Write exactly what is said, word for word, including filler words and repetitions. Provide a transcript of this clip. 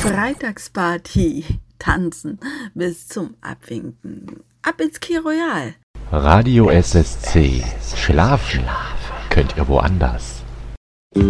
Freitagsparty, tanzen bis zum Abwinken. Ab ins Key Royal. Radio S S C. Schlafen könnt ihr woanders.